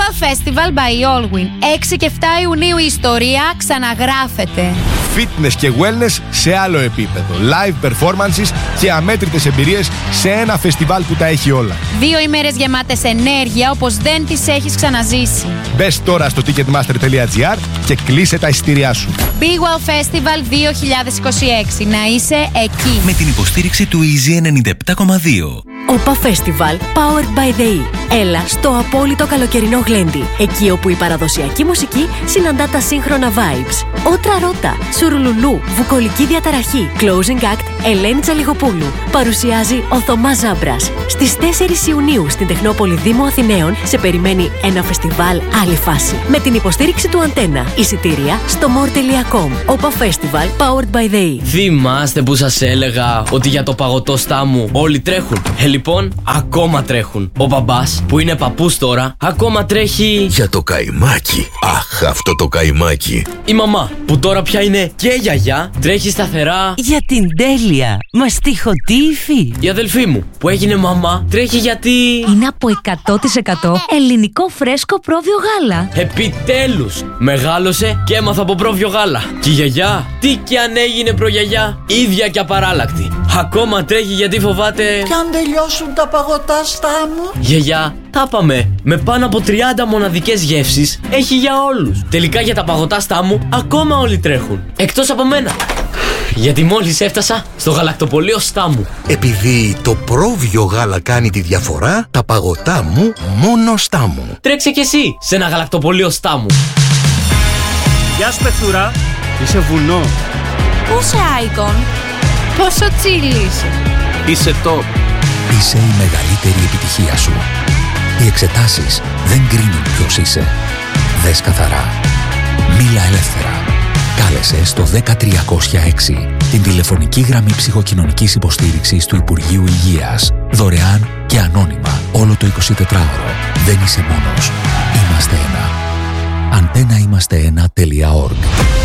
Wow Festival by Allwyn. 6 και 7 Ιουνίου η ιστορία ξαναγράφεται. Fitness και wellness σε άλλο επίπεδο. Live performances και αμέτρητες εμπειρίες σε ένα φεστιβάλ που τα έχει όλα. 2 ημέρες γεμάτες ενέργεια όπως δεν τις έχεις ξαναζήσει. Μπες τώρα στο ticketmaster.gr και κλείσε τα εισιτήριά σου. Big Wow Festival 2026. Να είσαι εκεί. Με την υποστήριξη του Easy 97,2. ΟΠΑ Festival Powered by the E. Έλα στο απόλυτο καλοκαιρινό γλέντι. Εκεί όπου η παραδοσιακή μουσική συναντά τα σύγχρονα vibes. Ότρα Ρώτα, Σουρουλουλού, Βουκολική Διαταραχή, Closing Act, Ελένη Τσαλιγοπούλου. Παρουσιάζει ο Θωμάς Ζάμπρας. Στις 4 Ιουνίου στην Τεχνόπολη Δήμου Αθηναίων σε περιμένει ένα φεστιβάλ άλλη φάση. Με την υποστήριξη του Αντένα. Εισιτήρια στο more.com. ΟΠΑ Festival Powered by the E. Θυμάστε που σας έλεγα ότι για το παγωτό στάμου όλοι τρέχουν? Λοιπόν, ακόμα τρέχουν. Ο μπαμπάς, που είναι παππούς τώρα, ακόμα τρέχει για το καϊμάκι. Αχ, αυτό το καϊμάκι. Η μαμά, που τώρα πια είναι και γιαγιά, τρέχει σταθερά για την τέλεια μαστιχωτή υφή. Η αδελφή μου, που έγινε μαμά, τρέχει γιατί είναι από 100% ελληνικό φρέσκο πρόβιο γάλα. Επιτέλους, μεγάλωσε και έμαθα από πρόβιο γάλα. Και η γιαγιά, τι κι αν έγινε προγιαγιά, ίδια και απαράλλακτη. Ακόμα τρέχει γιατί φοβάται κι αν τελειώσουν τα παγωτά στάμου. Γιαγιά, τα πάμε. Με πάνω από 30 μοναδικές γεύσεις έχει για όλους. Τελικά για τα παγωτά στάμου ακόμα όλοι τρέχουν. Εκτός από μένα. Γιατί μόλις έφτασα στο γαλακτοπωλείο Στάμου. Επειδή το πρόβιο γάλα κάνει τη διαφορά, τα παγωτά μου μόνο Στάμου. Τρέξε κι εσύ σε ένα γαλακτοπωλείο Στάμου. Γεια σου Πεχτούρα. Είσαι βουνό. Πού είσαι Άικον? Πόσο τσίλι είσαι? Είσαι top. Είσαι η μεγαλύτερη επιτυχία σου. Οι εξετάσεις δεν κρίνουν ποιος είσαι. Δες καθαρά. Μίλα ελεύθερα. Κάλεσε στο 10306 την τηλεφωνική γραμμή ψυχοκοινωνικής υποστήριξης του Υπουργείου Υγείας. Δωρεάν και ανώνυμα όλο το 24ωρο. Δεν είσαι μόνος. Είμαστε ένα. Antenaimastena.org.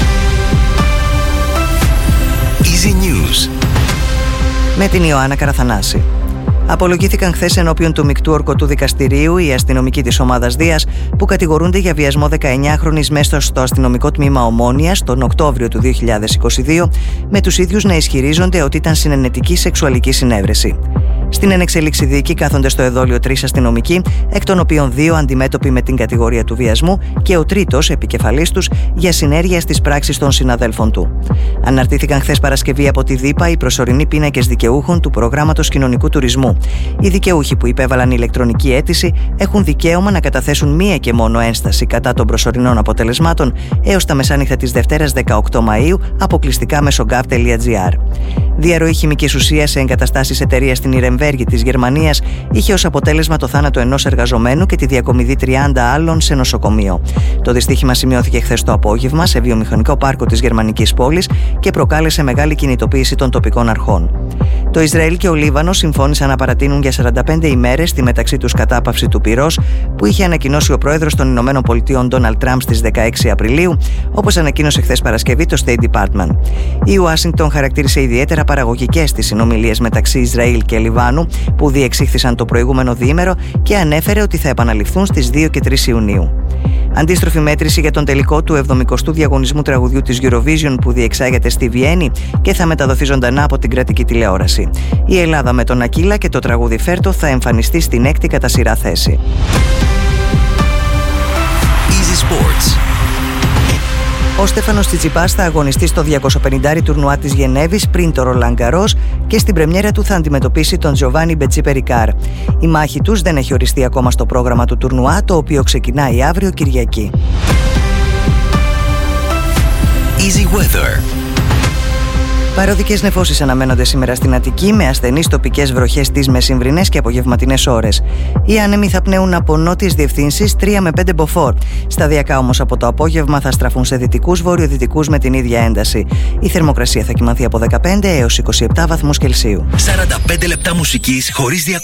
Easy News με την Ιωάννα Καραθανάση. Απολογήθηκαν χθες ενώπιον του μεικτού ορκωτού δικαστηρίου οι αστυνομικοί της ομάδας Δίας που κατηγορούνται για βιασμό 19χρονης μέσα στο αστυνομικό τμήμα Ομόνοιας τον Οκτώβριο του 2022, με τους ίδιους να ισχυρίζονται ότι ήταν συνενετική σεξουαλική συνέβρεση. Στην ενεξελίξη δίκη κάθονται στο εδόλιο 3 αστυνομικοί, εκ των οποίων 2 αντιμέτωποι με την κατηγορία του βιασμού και ο τρίτος, επικεφαλής τους, για συνέργεια στις πράξεις των συναδέλφων του. Αναρτήθηκαν χθες Παρασκευή από τη ΔΥΠΑ οι προσωρινοί πίνακες δικαιούχων του προγράμματος κοινωνικού τουρισμού. Οι δικαιούχοι που υπέβαλαν ηλεκτρονική αίτηση έχουν δικαίωμα να καταθέσουν μία και μόνο ένσταση κατά των προσωρινών αποτελεσμάτων έως τα μεσάνυχτα της Δευτέρας 18 Μαΐου, αποκλειστικά μέσω gov.gr. Διαρροή χημικής ουσίας σε εγκαταστάσεις εταιρείας στην Ιρεμβέργη της Γερμανίας είχε ως αποτέλεσμα το θάνατο ενός εργαζομένου και τη διακομιδή 30 άλλων σε νοσοκομείο. Το δυστύχημα σημειώθηκε χθες το απόγευμα σε βιομηχανικό πάρκο της γερμανικής πόλης και προκάλεσε μεγάλη κινητοποίηση των τοπικών αρχών. Το Ισραήλ και ο Λίβανος συμφώνησαν να παρατείνουν για 45 ημέρες τη μεταξύ τους κατάπαυση του πυρός που είχε ανακοινώσει ο πρόεδρος των Ηνωμένων Πολιτειών Ντόναλντ Τραμπ στις 16 Απριλίου, όπως ανακοίνωσε χθες Παρασκευή το State Department. Η Ουάσιγκτον χαρακτήρισε ιδιαίτερα παραγωγικές τις συνομιλίες μεταξύ Ισραήλ και Λιβάνου που διεξήχθησαν το προηγούμενο διήμερο και ανέφερε ότι θα επαναληφθούν στις 2 και 3 Ιουνίου. Αντίστροφη μέτρηση για τον τελικό του 70ου διαγωνισμού τραγουδιού της Eurovision που διεξάγεται στη Βιέννη και θα μεταδοθεί ζωντανά από την κρατική τηλεόραση. Η Ελλάδα με τον Ακύλα και το τραγούδι Φέρτο θα εμφανιστεί στην 6η κατά σειρά θέση. Easy Sports. Ο Στέφανος Τσιτσιπάς θα αγωνιστεί στο 250 τουρνουά της Γενέβης πριν το Ρολάν Γκαρός και στην πρεμιέρα του θα αντιμετωπίσει τον Τζοβάνι Μπετσίπε Ρικάρ. Η μάχη τους δεν έχει οριστεί ακόμα στο πρόγραμμα του τουρνουά, το οποίο ξεκινάει αύριο Κυριακή. Easy Weather. Παροδικές νεφώσεις αναμένονται σήμερα στην Αττική με ασθενείς τοπικές βροχές τις μεσημβρινές και απογευματινές ώρες. Οι άνεμοι θα πνέουν από νότιες διευθύνσεις 3 με 5 μποφόρ. Σταδιακά όμως από το απόγευμα θα στραφούν σε δυτικούς βορειοδυτικούς με την ίδια ένταση. Η θερμοκρασία θα κυμανθεί από 15 έως 27 βαθμούς Κελσίου. 45 λεπτά μουσικής χωρίς διακοπές.